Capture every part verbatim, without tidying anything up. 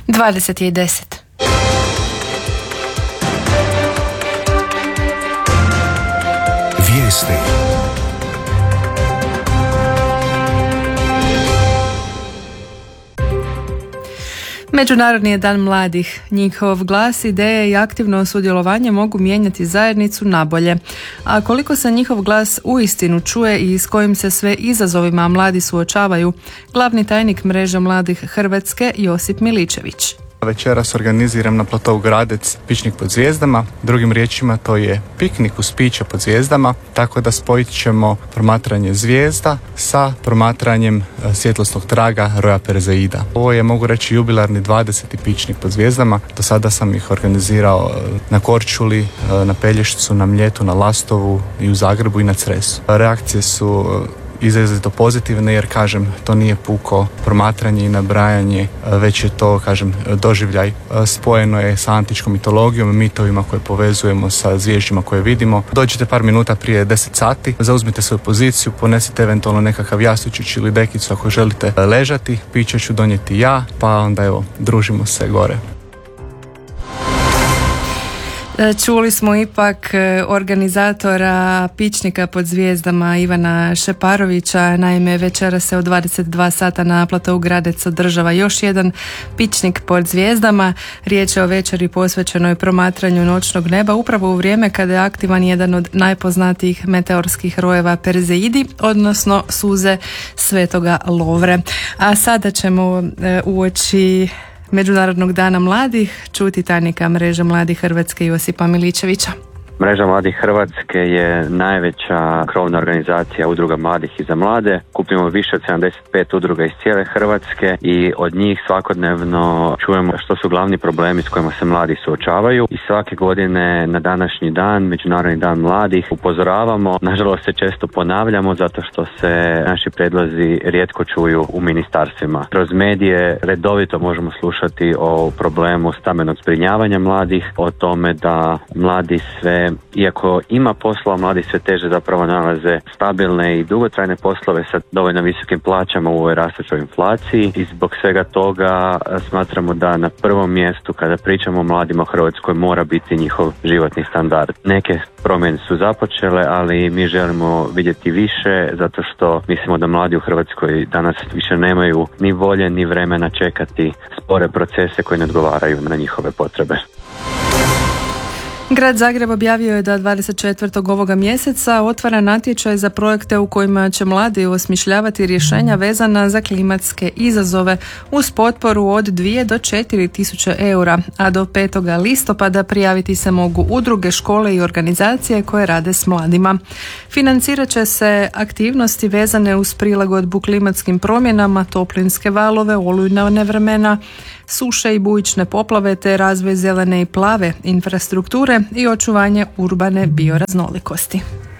dvadeset je i deset. Vijesti. Međunarodni je dan mladih. Njihov glas, ideje i aktivno sudjelovanje mogu mijenjati zajednicu nabolje. A koliko se njihov glas uistinu čuje i s kojim se sve izazovima mladi suočavaju, glavni tajnik mreže mladih Hrvatske Josip Miličević. Večeras organiziram na platou Gradec pičnik pod zvijezdama. Drugim riječima to je piknik uz piće pod zvijezdama, tako da spojit ćemo promatranje zvijezda sa promatranjem svjetlosnog traga Roja Perzeida. Ovo je, mogu reći, jubilarni dvadeseti pičnik pod zvijezdama. Do sada sam ih organizirao na Korčuli, na Pelješcu, na Mljetu, na Lastovu i u Zagrebu i na Cresu. Reakcije su izrazito pozitivne, jer kažem, to nije puko promatranje i nabrajanje, već je to, kažem, doživljaj. Spojeno je sa antičkom mitologijom, mitovima koje povezujemo sa zvježđima koje vidimo. Dođite par minuta prije deset sati, zauzmite svoju poziciju, ponesite eventualno nekakav jastučić ili dekicu ako želite ležati, piće ću donijeti ja, pa onda evo, družimo se gore. Čuli smo ipak organizatora pičnika pod zvijezdama Ivana Šeparovića. Naime, večera se od dvadeset dva sata na platou Gradec održava još jedan pičnik pod zvijezdama. Riječ je o večeri posvećenoj promatranju noćnog neba upravo u vrijeme kada je aktivan jedan od najpoznatijih meteorskih rojeva Perzeidi, odnosno suze Svetoga Lovre. A sada ćemo e, uoči Međunarodnog dana mladih čuti tajnika mreže mladih Hrvatske Josipa Miličevića. Mreža mladih Hrvatske je najveća krovna organizacija udruga mladih i za mlade. Kupimo više od sedamdeset pet udruga iz cijele Hrvatske i od njih svakodnevno čujemo što su glavni problemi s kojima se mladi suočavaju. I svake godine na današnji dan, Međunarodni dan mladih, upozoravamo. Nažalost se često ponavljamo zato što se naši prijedlozi rijetko čuju u ministarstvima. Kroz medije redovito možemo slušati o problemu stambenog zbrinjavanja mladih, o tome da mladi sve, iako ima posla, mladi sve teže zapravo nalaze stabilne i dugotrajne poslove sa dovoljno visokim plaćama u ovoj rastućoj inflaciji i zbog svega toga smatramo da na prvom mjestu kada pričamo o mladima u Hrvatskoj mora biti njihov životni standard. Neke promjene su započele, ali mi želimo vidjeti više zato što mislimo da mladi u Hrvatskoj danas više nemaju ni volje ni vremena čekati spore procese koji ne odgovaraju na njihove potrebe. Grad Zagreb objavio je da dvadeset četvrtog ovoga mjeseca otvara natječaj za projekte u kojima će mladi osmišljavati rješenja vezana za klimatske izazove uz potporu od dvije do četiri tisuće eura, a do petog listopada prijaviti se mogu udruge, škole i organizacije koje rade s mladima. Financirat će se aktivnosti vezane uz prilagodbu klimatskim promjenama, toplinske valove, olujna vremena, suše i bujične poplave te razvoj zelene i plave infrastrukture i očuvanje urbane bioraznolikosti.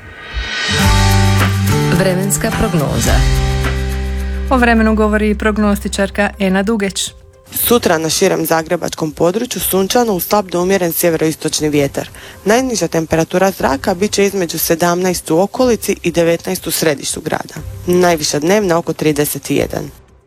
Vremenska prognoza. O vremenu govori prognostičarka Ena Dugeć. Sutra na širem zagrebačkom području sunčano uz slab do umjeren sjeveroistočni vjetar. Najniža temperatura zraka bit će između sedamnaest u okolici i devetnaest u središtu grada. Najviša dnevna oko trideset jedan.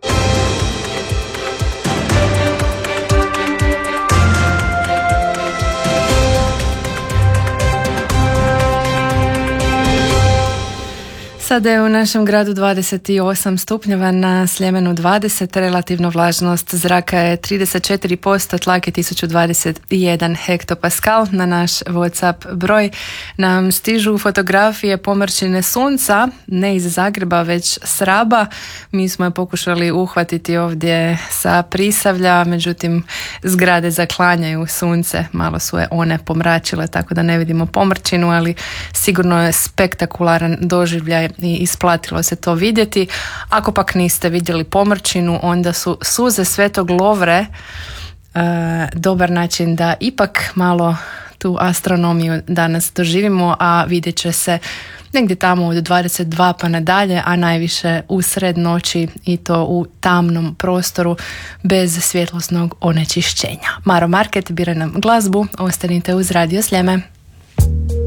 Sada je u našem gradu dvadeset osam stupnjeva, na Sljemenu dvadeset, relativno vlažnost zraka je trideset četiri posto, tlak je tisuću dvadeset jedan hektopaskal. Na naš WhatsApp broj nam stižu fotografije pomrčine sunca, ne iz Zagreba već s Raba. Mi smo je pokušali uhvatiti ovdje sa Prisavlja, međutim zgrade zaklanjaju sunce, malo su je one pomračile tako da ne vidimo pomrčinu, ali sigurno je spektakularan doživljaj i isplatilo se to vidjeti. Ako pak niste vidjeli pomrčinu, onda su suze Svetog Lovre e, dobar način da ipak malo tu astronomiju danas doživimo, a vidjet će se negdje tamo od dvadeset dva pa nadalje, a najviše usred noći i to u tamnom prostoru bez svjetlosnog onečišćenja. Maro Market bira nam glazbu, ostanite uz Radio Sljeme.